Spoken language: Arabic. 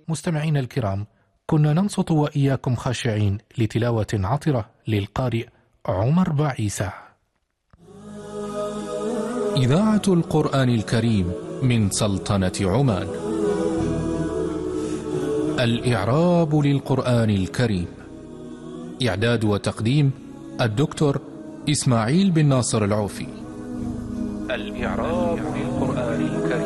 مستمعين الكرام، كنا ننصت وإياكم خاشعين لتلاوة عطرة للقارئ عمر بعيسى. إذاعة القرآن الكريم من سلطنة عمان. الإعراب للقرآن الكريم. إعداد وتقديم الدكتور إسماعيل بن ناصر العوفي. الإعراب للقرآن الكريم.